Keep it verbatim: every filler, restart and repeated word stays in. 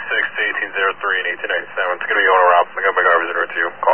six to eighteen oh three and eighteen ninety-seven. It's going to be owner Rob. I got my garbage in there to you.